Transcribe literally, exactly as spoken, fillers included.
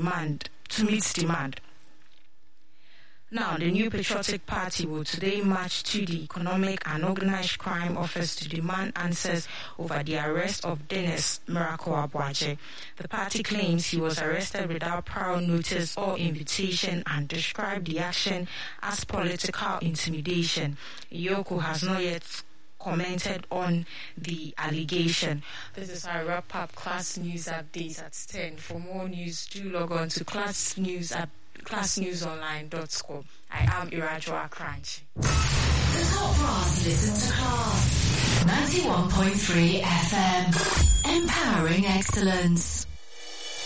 demand to meet demand. Now, the New Patriotic Party will today march to the Economic and Organized Crime Office to demand answers over the arrest of Dennis Miracle Abuaje. The party claims he was arrested without prior notice or invitation and described the action as political intimidation. Iyoko has not yet commented on the allegation. This is our wrap-up Class News Updates at ten. For more news, do log on to Class News at class news online dot com. I am Irajwa Kranchi. The top brass listen to Class ninety-one point three F M, empowering excellence.